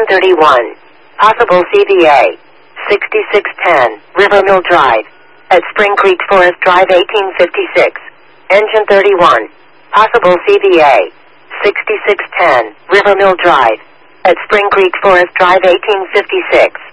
31. Possible CVA. 6610, River Mill Drive. At Spring Creek Forest Drive 1856. Engine 31. Possible CVA. 6610, River Mill Drive. At Spring Creek Forest Drive 1856.